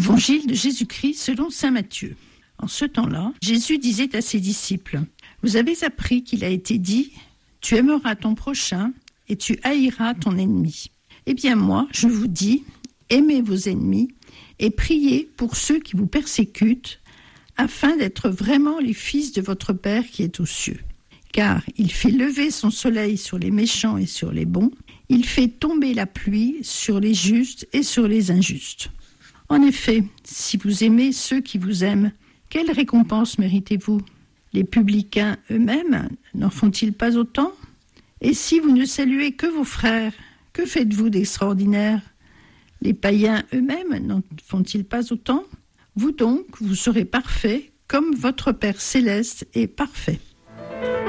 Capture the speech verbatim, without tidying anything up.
Évangile de Jésus-Christ selon saint Matthieu. En ce temps-là, Jésus disait à ses disciples, « Vous avez appris qu'il a été dit, tu aimeras ton prochain et tu haïras ton ennemi. Eh bien moi, je vous dis, aimez vos ennemis et priez pour ceux qui vous persécutent, afin d'être vraiment les fils de votre Père qui est aux cieux. Car il fait lever son soleil sur les méchants et sur les bons, il fait tomber la pluie sur les justes et sur les injustes. En effet, si vous aimez ceux qui vous aiment, quelle récompense méritez-vous ? Les publicains eux-mêmes n'en font-ils pas autant ? Et si vous ne saluez que vos frères, que faites-vous d'extraordinaire ? Les païens eux-mêmes n'en font-ils pas autant ? Vous donc, vous serez parfaits, comme votre Père céleste est parfait. »